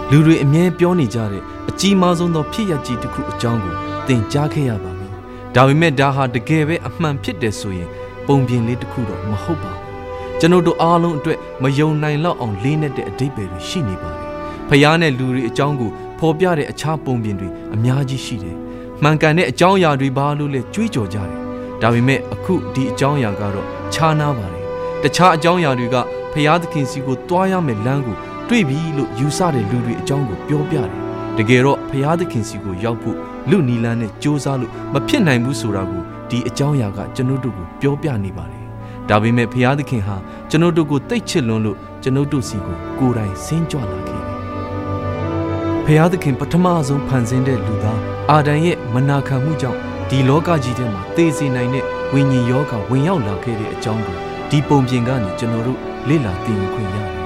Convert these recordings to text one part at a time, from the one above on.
လူတွေအမြဲပြောနေကြတဲ့အကြီးမားဆုံးသောဖြစ်ရပ်ကြီးတစ်ခုအကြောင်းကိုသင်ကြားခဲ့ရပါပြီ။ဒါပေမဲ့ဒါဟာတကယ်ပဲအမှန်ဖြစ်တယ်ဆိုရင်ပုံပြင်လေးတစ်ခုတော့မဟုတ်ပါဘူး။ကျွန်တော်တို့အားလုံးအတွက်မယုံနိုင်လောက်အောင်လေးနက်တဲ့အဓိပ္ပာယ်တွေရှိနေပါတယ်။ဖျားနဲ့လူတွေအကြောင်းကိုဖော်ပြတဲ့အခြားပုံပြင်တွေအများကြီးရှိတယ်။မှန်ကန်တဲ့အကြောင်းအရာတွေဘာလို့လဲကြွေးကြော်ကြတယ်။ဒါပေမဲ့အခုဒီအကြောင်းအရာကတော့ခြားနားပါတယ်။တခြားအကြောင်းအရာတွေကဖျားသခင်စီကိုတွားရမယ်လမ်းကိုတွေ့ပြီလို့ယူဆတဲ့လူတွေအကြောင်းကိုပြောပြတယ်။တကယ်တော့ဖျားသခင်စီကိုရောက်ဖို့လူနီလန်းနဲ့ကြိုးစားလို့မဖြစ်နိုင်ဘူးဆိုတာကိုဒီအကြောင်းအရာကကျွန်တော်တို့ကိုပြောပြနေပါတယ်။ဒါပေမဲ့ဖျားသခင်ဟာကျွန်တော်တို့ကိုတိတ်ချစ်လွန်းလို့ကျွန်တော်တို့စီကိုကိုယ်တိုင်ဆင်းကြွလာခဲ့တယ်။ဖျားသခင်ပထမဆုံးဖန်ဆင်းတဲ့လူသားအာဒံရဲ့မနာခံမှုကြောင့်ဒီလောကကြီးထဲမှာသေစေနိုင်တဲ့ဝိညာဉ်ယောဂဝင်ရောက်လာခဲ့တဲ့အကြောင်းကိုဒီပုံပြင်ကနေကျွန်တော်တို့လေ့လာသိယူခွင့်ရတယ်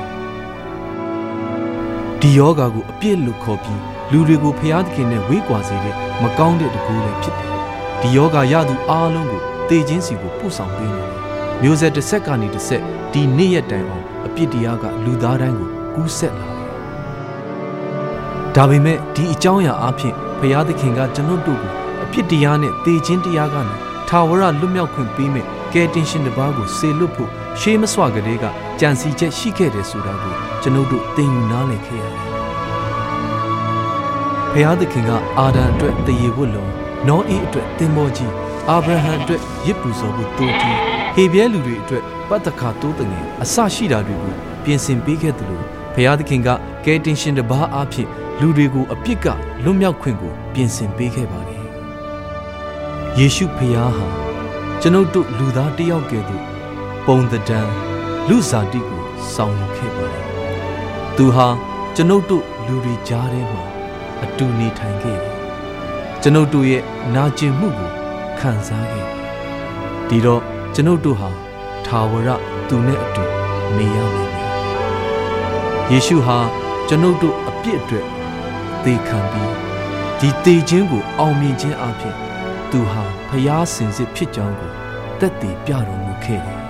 ။ဒီယောဂကိုအပြစ်လို့ခေါ်ပြီးလူတွေကိုဖျားသခင်နဲ့ဝေးကွာစေတဲ့မကောင်းတဲ့တကူလည်းဖြစ်တယ်။ဒီယောဂရသူအားလုံးကိုသေခြင်းစီကိုပို့ဆောင်ပေးနေတယ်။မျိုးဆက်တစ်ဆက်ကနေတစ်ဆက်ဒီနေ့ရက်တိုင်အောင်အပြစ်တရားကလူသားတိုင်းကိုကူးဆက်လာတယ်။ဒါပေမဲ့ဒီအကြောင်းအရာအဖြစ်ဖျားသခင်ကကျွန်တော်တို့ကိုအပြစ်တရားနဲ့သေခြင်းတရားကနေထာဝရလွတ်မြောက်ခွင့်ပေးမယ်ကယ်တင်ရှင်တစ်ပါးကိုစေလွတ်ဖို့ရှေးမစွာကလေးကကြံစီချက်ရှိခဲ့တယ်ဆိုတာကိုကျွန်တော်တို့သိယူနားလည်ခဲ့ရတယ်။ဖျားသခင်ကအာဒံအတွက်တရေဝတ်လုံး၊နောအေးအတွက်သင်္ဘောကြီး၊အာဗြဟံအတွက်ရစ်ပူဇော်ဖို့တိုးတီး၊ဟေဘဲလူတွေအတွက်ပတ္တခါတိုးတငယ်အစရှိတာတွေကိုပြင်ဆင်ပေးခဲ့တယ်လို့ဖျားသခင်ကကယ်တင်ရှင်တစ်ပါးအဖြစ်လူတွေကိုအပြစ်ကလွတ်မြောက်ခွင့်ကိုပြင်ဆင်ပေးခဲ့ပါတယ်။ယေရှုဖျားဟာကျွန်ုပ်တို့လူသားတစ်ယောက်ကဲ့သို့ပုံသဏ္ဍာန်လူစားတိကိုဆောင်ယူခဲ့ပါတယ်။သူဟာကျွန်ုပ်တို့လူတွေကြားထဲမှာအတူနေထိုင်ခဲ့တယ်။ကျွန်ုပ်တို့ရဲ့နာကျင်မှုကိုခံစားခဲ့တယ်။ဒီတော့ကျွန်ုပ်တို့ဟာထာဝရသူနဲ့အတူနေရလိမ့်မယ်။ယေရှုဟာကျွန်ုပ်တို့အပြစ်အတွက်သေခံပြီးဒီသေခြင်းကိုအောင်မြင်ခြင်းအပြင်သူဟာဖျားစင်စစ်ဖြစ်ကြောင်းကိုသက်သေပြတော်မူခဲ့တယ်။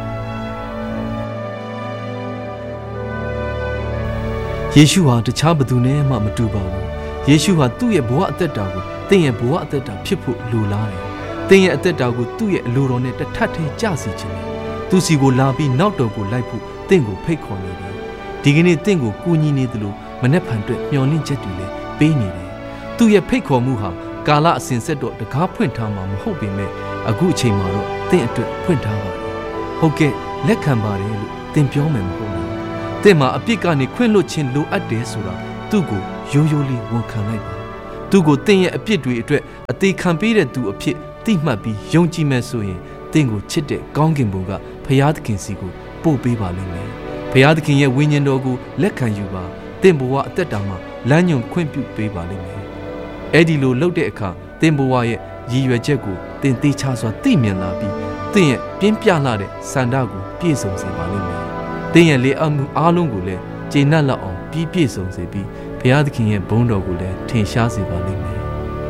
ယေရှုဟာတခြားဘယ်သူနဲ့မှမတူပါဘူး။ယေရှုဟာသူ့ရဲ့ဘဝအသက်တာကိုသင်ရဲ့ဘဝအသက်တာဖြစ်ဖို့လိုလားတယ်။သင်ရဲ့အသက်တာကိုသူ့ရဲ့အလိုတော်နဲ့တထပ်ထဲကျစေခြင်းနဲ့သူစီကိုလာပြီးနောက်တော်ကိုလိုက်ဖို့သင်ကိုဖိတ်ခေါ်နေတယ်။ဒီကနေ့သင်ကိုကူညီနေသလိုမနှက်ဖန်အတွက်မျှော်လင့်ချက်တွေလည်းပေးနေတယ်။သူ့ရဲ့ဖိတ်ခေါ်မှုဟာကာလအစဉ်ဆက်တော့တကားဖွင့်ထားမှာမဟုတ်ပေမဲ့အခုအချိန်မှာတော့သင်အတွက်ဖွင့်ထားပါတယ်။ဟုတ်ကဲ့လက်ခံပါတယ်လို့သင်ပြောမယ်မဟုတ်လား။သင်မှာအပြစ်ကနေခွင့်လွတ်ခြင်းလိုအပ်တယ်ဆိုတာသူ့ကိုရိုးရိုးလေးဝန်ခံလိုက်ပါ။သူ့ကိုသင်ရဲ့အပြစ်တွေအတွက်အသေးခံပေးတဲ့သူအဖြစ်သိမှတ်ပြီးယုံကြည်မယ်ဆိုရင်သင်ကိုချစ်တဲ့ကောင်းကင်ဘုံကဖျားသခင်စီကိုပို့ပေးပါလိမ့်မယ်။ဖျားသခင်ရဲ့ဝိညာဉ်တော်ကိုလက်ခံယူပါသင်ဘဝအသက်တာမှာလမ်းညွန်ခွင့်ပြုပေးပါလိမ့်မယ်။အဲ့ဒီလိုလုပ်တဲ့အခါသင်ဘဝရဲ့ရည်ရွယ်ချက်ကိုသင်သိချစွာသိမြင်လာပြီးသင်ရဲ့ပြင်းပြလာတဲ့စန္ဒကိုပြည့်စုံစေပါလိမ့်မယ်။သင်ရဲ့လေအမှုအားလုံးကိုလည်းကျေနပ်လောက်အောင်ပြည့်စုံစေပြီးဘုရားသခင်ရဲ့ဘုန်းတော်ကိုလည်းထင်ရှားစေပါလိမ့်မယ်